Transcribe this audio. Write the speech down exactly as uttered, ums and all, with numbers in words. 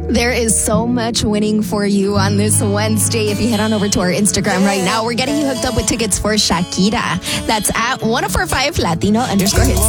There is so much winning for you on this Wednesday. If you head on over to our Instagram right now, we're getting you hooked up with tickets for Shakira. That's at one oh four five Latino underscore hits.